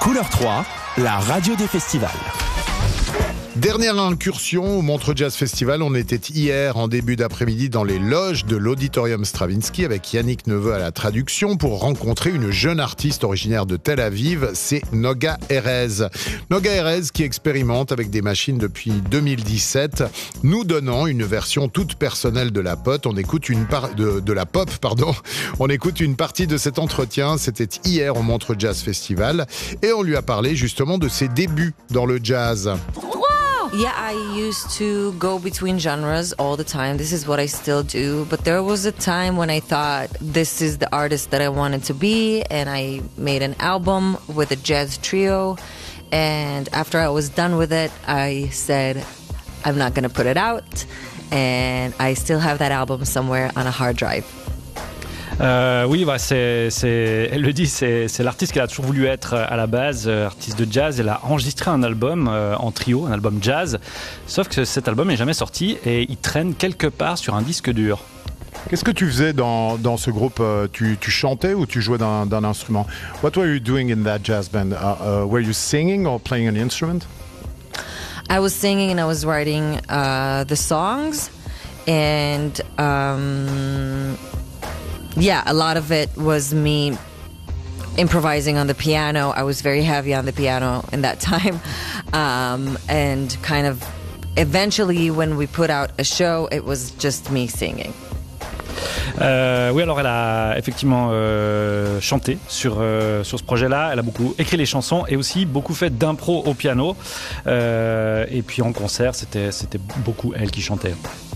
Couleur 3, la radio des festivals. Dernière incursion au Montreux Jazz Festival, on était hier en début d'après-midi dans les loges de l'Auditorium Stravinsky avec Yannick Neveu à la traduction pour rencontrer une jeune artiste originaire de Tel Aviv, c'est Noga Erez. Noga Erez qui expérimente avec des machines depuis 2017, nous donnant une version toute personnelle de la pop. On écoute une partie de cet entretien, c'était hier au Montreux Jazz Festival et on lui a parlé justement de ses débuts dans le jazz. Yeah, I used to go between genres all the time. This is what I still do. But there was a time when I thought this is the artist that I wanted to be. And I made an album with a jazz trio. And after I was done with it, I said, I'm not going to put it out. And I still have that album somewhere on a hard drive. Oui, elle le dit, c'est l'artiste qu'elle a toujours voulu être à la base, artiste de jazz. Elle a enregistré un album en trio, un album jazz, sauf que cet album n'est jamais sorti et il traîne quelque part sur un disque dur. Qu'est-ce que tu faisais dans ce groupe? Tu chantais ou tu jouais d'un instrument? What were you doing in that jazz band? Were you singing or playing an instrument? I was singing and I was writing the songs and yeah, a lot of it was me improvising on the piano. I was very heavy on the piano in that time. And kind of eventually when we put out a show, it was just me singing. Oui, alors elle a effectivement chanté sur ce projet-là. Elle a beaucoup écrit les chansons et aussi beaucoup fait d'impro au piano. Et puis en concert, c'était beaucoup elle qui chantait.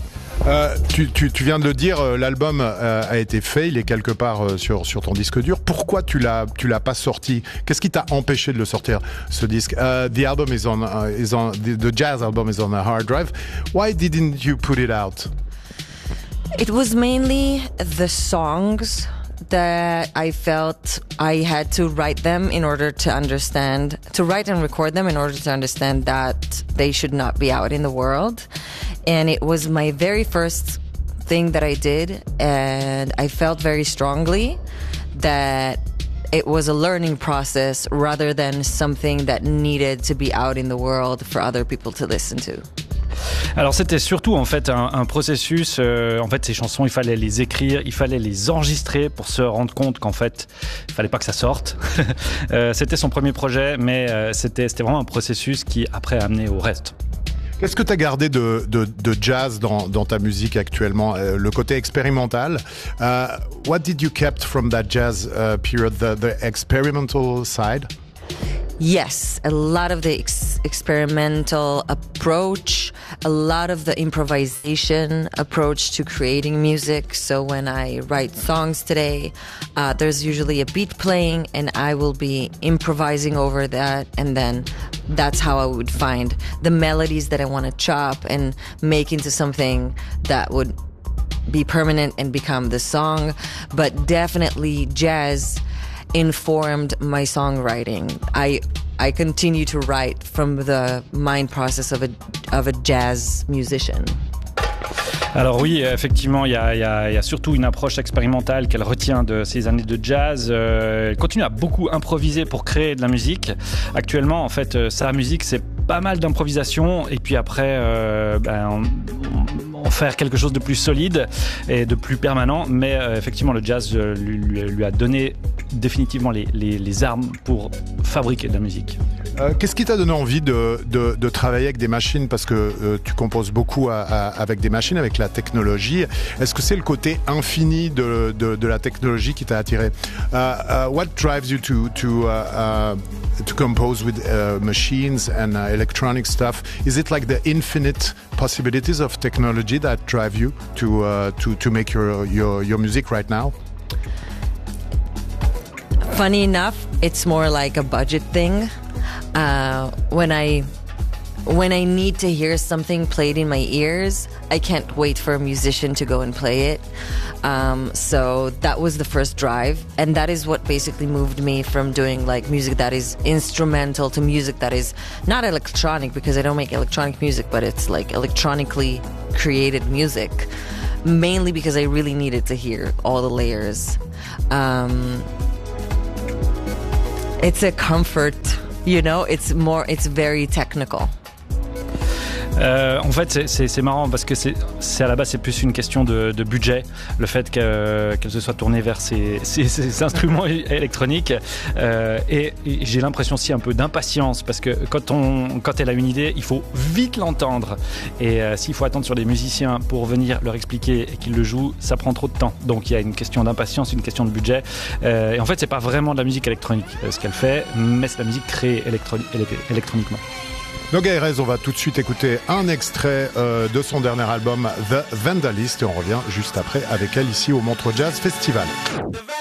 Tu viens de le dire, l'album a été fait, il est quelque part sur ton disque dur. Pourquoi tu l'as pas sorti? Qu'est-ce qui t'a empêché de le sortir, ce disque? The album the jazz album is on a hard drive. Why didn't you put it out? It was mainly the songs that I felt I had to write them in order to write and record them in order to understand that they should not be out in the world. And it was my very first thing that I did, and I felt very strongly that it was a learning process rather than something that needed to be out in the world for other people to listen to. Alors c'était surtout en fait un processus. En fait, ces chansons, il fallait les écrire, il fallait les enregistrer pour se rendre compte qu'en fait, il fallait pas que ça sorte. C'était son premier projet, mais c'était vraiment un processus qui après a amené au reste. Qu'est-ce que tu as gardé de jazz dans ta musique actuellement? Le côté expérimental. What did you kept from that jazz period, the experimental side? Yes, a lot of the experimental approach, a lot of the improvisation approach to creating music. So when I write songs today, there's usually a beat playing and I will be improvising over that, and then that's how I would find the melodies that I want to chop and make into something that would be permanent and become the song. But definitely jazz informed my songwriting. I continue to write from the mind process of a jazz musician. Alors oui, effectivement, il y a surtout une approche expérimentale qu'elle retient de ses années de jazz. Elle continue à beaucoup improviser pour créer de la musique. Actuellement, en fait, sa musique, c'est pas mal d'improvisation et puis après, en faire quelque chose de plus solide et de plus permanent. Mais effectivement, le jazz lui a donné définitivement les armes pour fabriquer de la musique. Qu'est-ce qui t'a donné envie de travailler avec des machines? Parce que tu composes beaucoup avec des machines, avec la technologie. Est-ce que c'est le côté infini de la technologie qui t'a attiré? What drives you to compose with machines and electronic stuff? Is it like the infinite possibilities of technology that drive you to make your music right now? Funny enough, it's more like a budget thing. When I need to hear something played in my ears, I can't wait for a musician to go and play it. So that was the first drive, and that is what basically moved me from doing like music that is instrumental to music that is not electronic, because I don't make electronic music, but it's like electronically created music, mainly because I really needed to hear all the layers. it's a comfort, you know, it's very technical. En fait, c'est marrant parce que c'est à la base c'est plus une question de budget, le fait qu'elle se soit tournée vers ces instruments électroniques et j'ai l'impression aussi un peu d'impatience parce que quand elle a une idée, il faut vite l'entendre et s'il faut attendre sur des musiciens pour venir leur expliquer et qu'ils le jouent, ça prend trop de temps. Donc il y a une question d'impatience, une question de budget et en fait c'est pas vraiment de la musique électronique ce qu'elle fait, mais c'est de la musique créée électroniquement. Noga Erez, on va tout de suite écouter un extrait de son dernier album The Vandalist et on revient juste après avec elle ici au Montreux Jazz Festival.